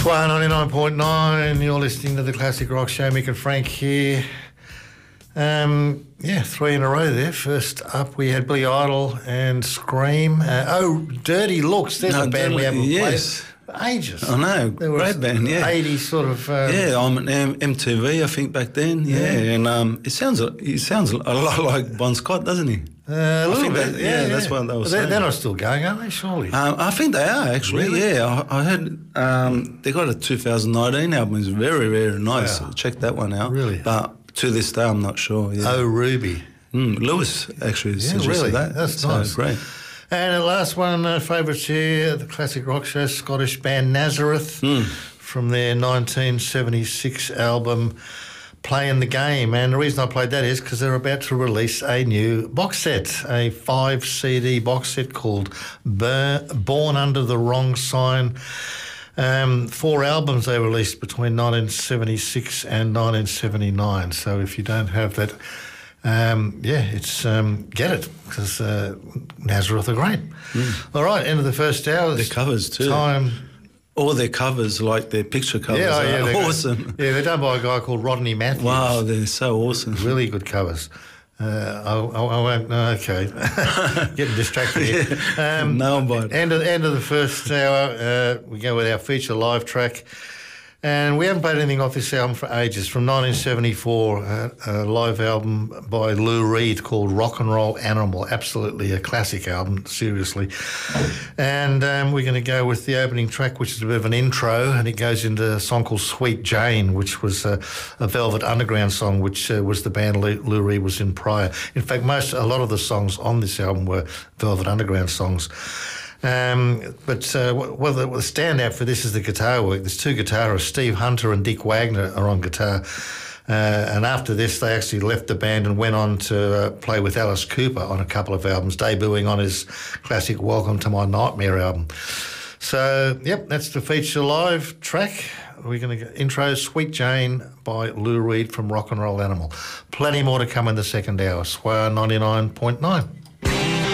Swire 99.9, you're listening to the Classic Rock Show. Mick and Frank here. Three in a row there. First up, we had Billy Idol and Scream. Dirty Looks. There's a band we haven't played for ages. I know, great band, yeah. 80s sort of... I'm an MTV, I think, back then, and he sounds a lot like Bon Scott, doesn't he? A little bit, that's what they were saying. They're not still going, are they, surely? I think they are, actually, really? yeah. I heard they got a 2019 album. It's very, very nice. Wow. Check that one out. Really? But to this day, I'm not sure. Yeah. Oh, Ruby. Lewis actually suggested really? that. That's nice. Great. And the last one, favourites here, the Classic Rock Show, Scottish band Nazareth, from their 1976 album Playing the Game. And the reason I played that is because they're about to release a new box set, a 5-CD box set called Born Under the Wrong Sign. 4 albums they released between 1976 and 1979. So if you don't have that, get it, because Nazareth are great. All right, end of the first hour. The covers too. All their covers, like their picture covers, are awesome. They're done by a guy called Rodney Matthews. Wow, they're so awesome. Really good covers. I won't. No, okay, getting distracted here. No, but end of the first hour, we go with our feature live track, and we haven't played anything off this album for ages. From 1974, a live album by Lou Reed called Rock and Roll Animal. Absolutely a classic album, seriously. And we're going to go with the opening track, which is a bit of an intro, and it goes into a song called Sweet Jane, which was a Velvet Underground song, which was the band Lou Reed was in prior. In fact, a lot of the songs on this album were Velvet Underground songs. But the standout for this is the guitar work. There's 2 guitarists, Steve Hunter and Dick Wagner, are on guitar. And after this, they actually left the band and went on to play with Alice Cooper on a couple of albums, debuting on his classic Welcome to My Nightmare album. So, that's the feature live track. We're going to intro Sweet Jane by Lou Reed from Rock and Roll Animal. Plenty more to come in the second hour. Swire 99.9.